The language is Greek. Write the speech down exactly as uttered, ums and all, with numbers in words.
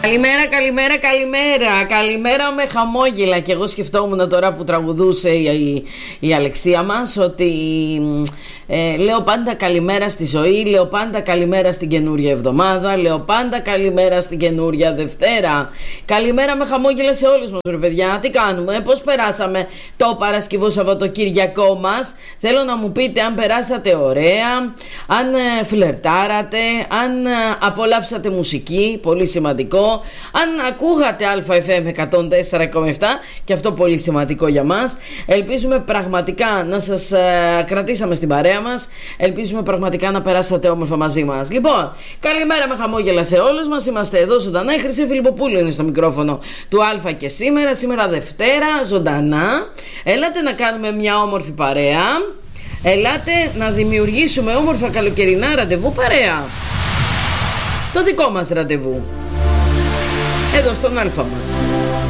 Καλημέρα, καλημέρα, καλημέρα. Καλημέρα με χαμόγελα. Και εγώ σκεφτόμουν τώρα που τραγουδούσε η, η, η Αλεξία μας ότι ε, λέω πάντα καλημέρα στη ζωή, λέω πάντα καλημέρα στην καινούρια εβδομάδα, λέω πάντα καλημέρα στην καινούρια Δευτέρα. Καλημέρα με χαμόγελα σε όλους μας, ρε παιδιά. Τι κάνουμε, πώς περάσαμε το Παρασκευό Σαββατοκύριακό μας? Θέλω να μου πείτε αν περάσατε ωραία, αν ε, φλερτάρατε, αν ε, απολαύσατε μουσική, πολύ σημαντικό, αν ακούγατε Α Εφ Εμ εκατόν τέσσερα κόμμα επτά, και αυτό πολύ σημαντικό για μας. Ελπίζουμε πραγματικά να σας ε, κρατήσαμε στην παρέα μας. Ελπίζουμε πραγματικά να περάσατε όμορφα μαζί μας. Λοιπόν, καλημέρα με χαμόγελα σε όλους μας. Είμαστε εδώ ζωντανά. Η Χρυσή Φιλιπποπούλου είναι στο μικρόφωνο του Α και σήμερα. Σήμερα Δευτέρα, ζωντανά. Έλατε να κάνουμε μια όμορφη παρέα. Ελάτε να δημιουργήσουμε όμορφα καλοκαιρινά ραντεβού παρέα. Το δικό μας ραντεβού εδώ στον Α μας.